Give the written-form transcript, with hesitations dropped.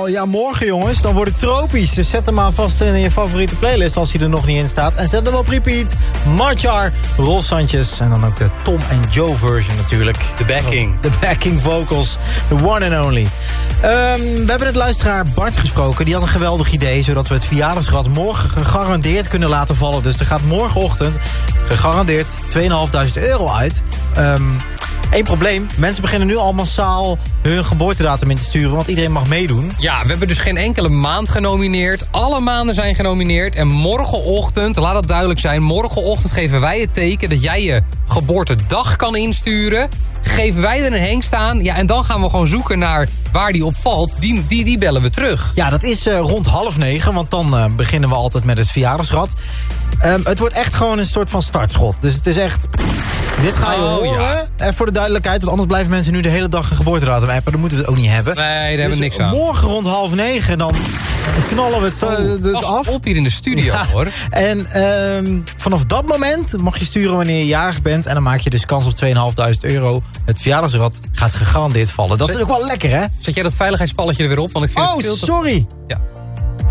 al, ja, morgen jongens, dan wordt het tropisch. Dus zet hem maar vast in je favoriete playlist als hij er nog niet in staat. En zet hem op repeat. Marchar, Rolf Sanchez en dan ook de Tom en Joe version natuurlijk. De backing. De backing vocals, the one and only. We hebben het luisteraar Bart gesproken. Die had een geweldig idee, zodat we het verjaardagsrad morgen gegarandeerd kunnen laten vallen. Dus er gaat morgenochtend gegarandeerd €2.500 uit. Eén probleem, mensen beginnen nu al massaal hun geboortedatum in te sturen, want iedereen mag meedoen. Ja, we hebben dus geen enkele maand genomineerd. Alle maanden zijn genomineerd. En morgenochtend, laat dat duidelijk zijn, morgenochtend geven wij het teken dat jij je geboortedag kan insturen. Geven wij er een hengst aan. Ja, en dan gaan we gewoon zoeken naar waar die op valt. Die bellen we terug. Ja, dat is rond 8:30, want dan beginnen we altijd met het verjaardagsrad. Het wordt echt gewoon een soort van startschot. Dus het is echt... Dit ga je horen. En voor de duidelijkheid, want anders blijven mensen nu de hele dag een geboortedatum appen. Dan moeten we het ook niet hebben. Nee, daar hebben we niks aan. Morgen rond 8:30, dan knallen we het af. Op hier in de studio, hoor. En vanaf dat moment mag je sturen wanneer je jarig bent. En dan maak je dus kans op €2.500. Het verjaardagsrad gaat gegarandeerd vallen. Dat is ook wel lekker, hè? Zet jij dat veiligheidspalletje er weer op? Want ik vind het veel te... sorry. Ja.